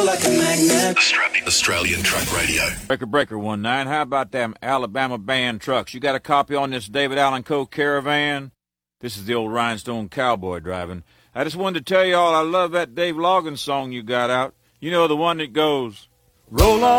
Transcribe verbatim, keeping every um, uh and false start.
Like a magnet. Australian, Australian Truck Radio. Breaker Breaker one nine. How about them Alabama band trucks? You got a copy on this David Allen Co. Caravan? This is the old rhinestone cowboy driving. I just wanted to tell y'all I love that Dave Loggins song you got out. You know, the one that goes, roll on.